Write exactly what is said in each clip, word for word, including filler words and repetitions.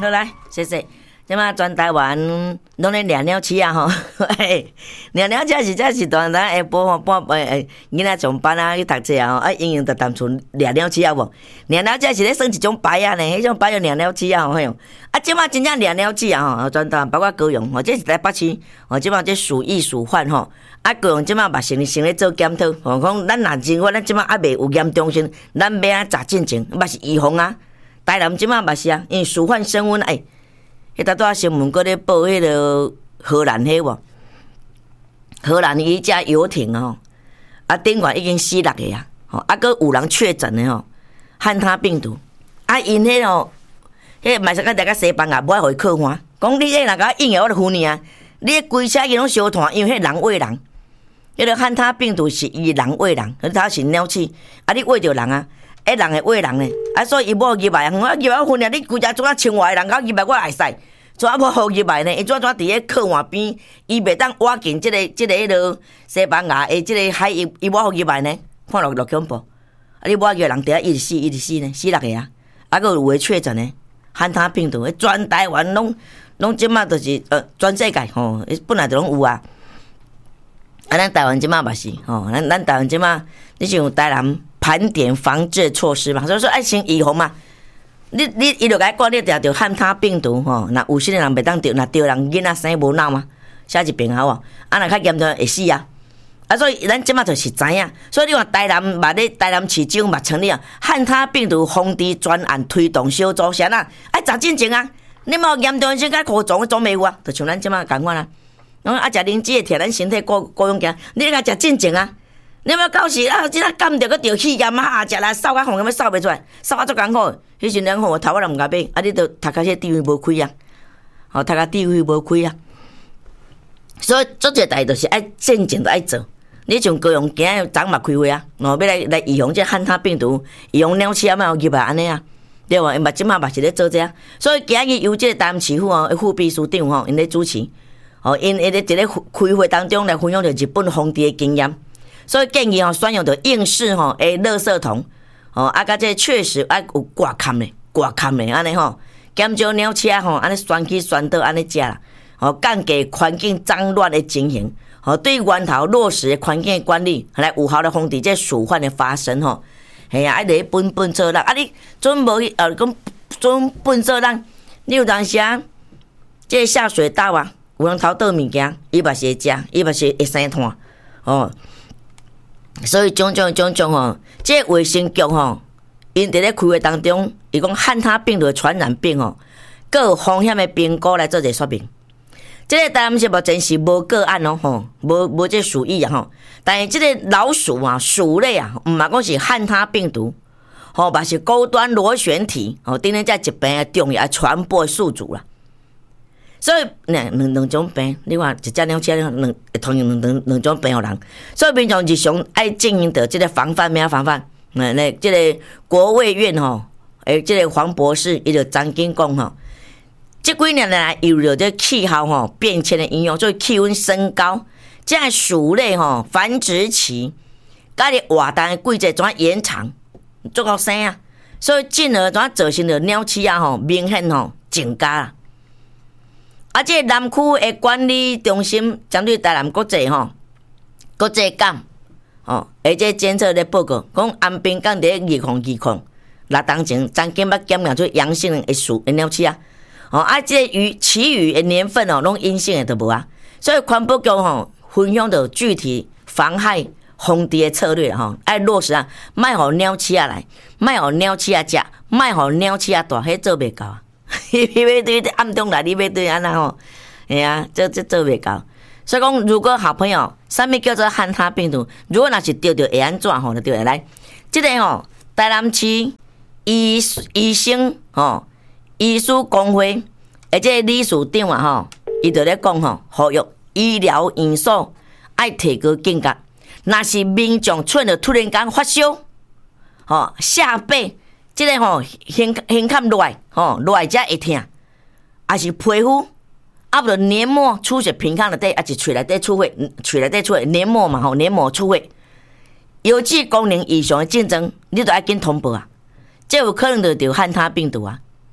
好来，谢谢。即马全台湾拢咧掠鸟鼠啊吼，嘿，掠鸟鼠是真是大人下晡吼半晡诶，囡仔上班啊去读册啊吼，啊永远着谈厝掠鸟鼠啊无？掠鸟鼠是咧算一种牌啊呢，迄种牌叫掠鸟鼠啊吼，嘿。啊，即马真正掠鸟鼠啊吼，全台包括高雄吼，这是台北市吼，即马这属意属犯吼。啊，高雄即马嘛成成咧做检讨，吼，讲咱若认为咱即马还未有严重性，咱要安查进前，嘛是预防啊。台南即马嘛是啊，因为属犯升温诶。迄搭拄新闻搁咧报迄个荷兰迄无？荷兰伊只游艇吼，啊顶管已经死六个啊，吼啊搁有人确诊诶吼，汉他病毒，啊因迄吼，迄嘛是甲大家西班牙无爱互伊靠岸，讲你迄若甲应验我著负你啊，你迄规车伊拢烧炭，因为迄人喂人，迄个汉他病毒是伊人喂人，它是鸟鼠，啊你喂着人啊。迄人会喂人呢，啊，所以伊无入来，我入来分啊，你规只怎啊千外人，我入来我会使，怎啊无好入来呢？伊怎怎伫咧靠岸边，伊袂当挖进即个即个迄落西班牙诶，即个海，伊伊无好入来呢？看落落恐怖，啊，你挖入人伫遐一直死一直死呢，死六个啊，啊，佫有诶确诊呢，汉他病毒，全台湾拢拢即马就是呃全世界吼，本来就拢有啊。啊，咱台湾即马嘛是吼，咱咱台湾即马，你像台南。盘点防治措施嘛，所以说爱先预防嘛。你你伊就该管你钓着汉他病毒吼，那有些人袂当钓，那钓人囡仔生无脑嘛，写一遍好无？啊，若较严重会死啊！啊，所以咱即马就是知影，所以你看台南嘛咧，台南市政嘛成立啊汉他病毒防治专案推动小组，啥啦？爱查进前啊，你冇严重先该扩总总袂有啊，就像咱即马共款啦。讲啊，食灵芝会替咱身体过过用行，你甲食进前啊。你要到时啊，即仔感着个着气炎啊，食来扫甲风，根本扫袂出来，扫啊足艰苦。迄时阵吼，头我人毋敢买，啊，你着读甲迄智慧无开啊，吼，读甲智慧无开啊。所以做这代就是爱渐渐着爱做。你像高雄今日昨嘛开会啊，哦，要来来预防这汉他病毒，预防鸟鼠啊，嘛有入来安尼啊，对无？因嘛即马嘛是咧做这啊。所以今日由这个台南市府哦，副秘书长吼，因咧主持，哦，因因咧伫咧开会当中来分享着日本防治的经验。所以建议吼，选用着应试吼诶，垃圾桶，吼啊，甲这确实爱有挂勘咧，挂勘咧安尼吼，减少鸟鼠吼安尼旋起旋倒安尼食啦，吼降低环境脏乱的情形，吼对源头落实环境管理，来有效的防止这鼠患的发生吼。系啊，爱伫本本做人啊，你准无呃讲准本做人，你有当时啊，这下水道啊，有人偷倒物件，伊嘛是会食，伊嘛是会生炭，哦。所以种种种种吼，这卫生局吼，因伫咧开会当中，伊讲汉他病毒的传染病吼，各有风险的评估来做一个说明。这个台南市目前是无个案哦吼，无无这鼠疫啊吼，但是这个老鼠啊、鼠类啊，毋嘛讲是汉他病毒，吼，嘛是高端螺旋体，吼，顶咧这疾病的重要传播宿主啦。所以两两两种病，你看一只鸟鼠两同样两两两种病互人，所以平常日常爱经营的这个防范，咩防范？那那这个国卫院吼，诶，这个黄博士伊就曾经讲吼，这几年来有了这气候吼变迁的影响，所以气温升高，这样鼠类吼繁殖期，甲你活动的季节怎延长，足够生啊，所以进而怎造成了鸟鼠啊吼明显吼增加啦。啊，这南区的管理中心针对台南国际吼国际港哦，而且监测咧报告，讲安平港伫二控二控六当前曾经捌检验出阳性的鼠的鸟鼠啊，哦啊，这鱼其余的年份哦，拢阴性的都无啊，所以环保局吼分享到具体防害防治的策略吼，爱落实啊，卖互鸟鼠啊来，卖互鸟鼠啊食，卖互鸟鼠啊大，迄做袂到啊。你要对暗中来，你要对安那吼，哎呀，这这做袂到。所以讲，如果好朋友，什么叫做汉他病毒？如果若是得着会安怎吼，就对来。这个吼，台南市医医生吼，医师工会，而且理事长啊吼，伊就咧讲吼，呼吁医疗院所爱提高警觉。若是民众出了突然间发烧，吼下背。这个吼，胸胸坎落来，吼落来才会痛，还是皮肤，啊不就黏膜出血平康内底，还是喙内底出血，喙内底出血黏膜嘛吼，黏膜出血，邮寄功能异常的症状，你都要紧通报啊，这有可能就得汉他病毒啊。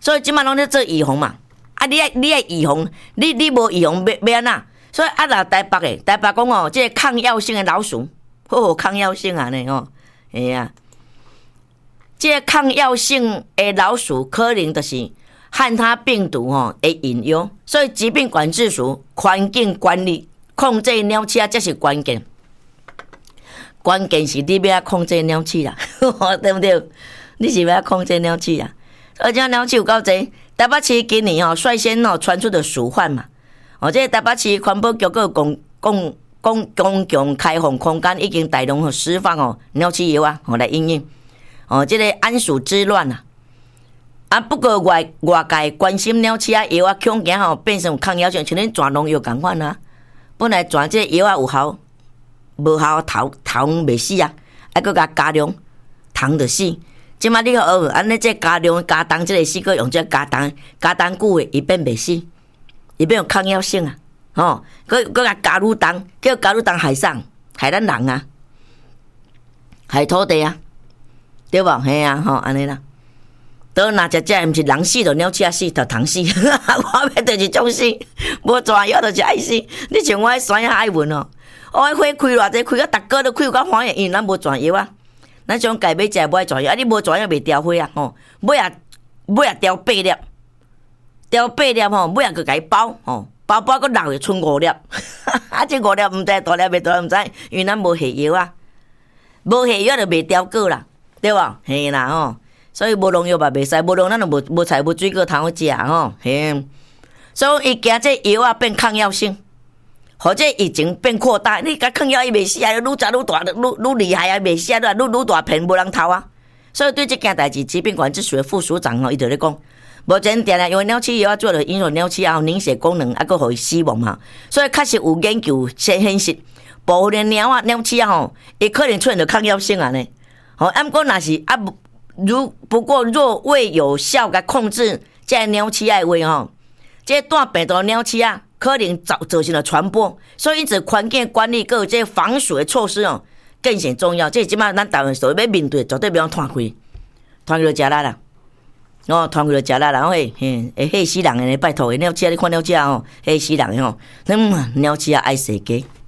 所以即摆拢咧做预防嘛。啊，你爱你爱预防，你你无预防要要安怎？所以啊，若台北诶，台北讲哦，即个抗药性诶老鼠，哦，抗药性啊呢哦，哎呀，即个抗药性诶老鼠可能就是汉他病毒吼诶引诱，所以疾病管制署环境管理控制鸟鼠啊，才是关键。关键是你要控制鸟鼠啦，对不对？你是要控制鸟鼠啊？而且鸟鼠有够济，台北市今年哦率先哦传出的鼠患嘛。哦，这台北市环保局个公公公公共开放空间已经大量哦释放哦鸟鼠药啊，哦来应应哦这个安鼠之乱啊。啊，不过外外界关心鸟鼠啊药啊，恐惊吼变成抗药性，像恁全农药共款啊。本来全这药啊有效，无效头头未死啊，还佫甲加量，虫就死。即马你学安尼这加量加重这个死，佫用这加重加重久诶，伊变未死。伊变有抗药性啊，吼，佮佮甲加入重，叫加入重害啥？害咱人啊，害土地啊，对无？嘿啊，吼，安尼啦。倒若食食，毋是人死着，鸟鼠死着，虫死。我要就是种死，无蛇药就是爱死。你像我迄山遐爱闻哦，我迄花开偌济，开到逐个都开有够欢喜，因为咱无蛇药啊。咱种家买食无爱蛇药，啊，你无蛇药袂凋花啊，吼，尾啊尾啊凋八粒。雕八粒吼，尾仔佮甲伊包吼，包包佮留会剩五粒，啊，这五粒毋知大粒袂大粒毋知，因为咱无下药啊，无下药就袂雕过啦，对无？嘿啦吼，所以无农药嘛袂使，无农咱就无无菜无水果通好食吼，嘿，所以伊惊这药啊变抗药性，或者疫情变扩大，你甲抗药伊袂死啊，愈食愈大，愈愈厉害啊，袂死啊，愈愈大片无人偷啊，所以对这件代志，疾病管制署的副署长吼，伊就咧讲。目前定定因为鸟鼠药啊做了影响鸟鼠啊凝血功能，啊佫互伊死亡嘛，所以确实有研究先显示，部分的鸟啊鸟鼠啊吼，伊可能出现着抗药性啊呢。吼，啊毋过若是啊如不过若未有效甲控制这鸟鼠的话吼，这带病毒的鸟鼠啊可能造造成了传播，所以因此环境管理佮这防鼠的措施哦更显重要。这即马咱台湾所要面对，绝对不要摊开，摊开就食力啦。哦，团去就食啦，然后嘿，嘿，会吓死人诶！拜托诶，鸟鼠你看鸟鼠哦，吓死人吼，嗯，鸟鼠啊爱生鸡。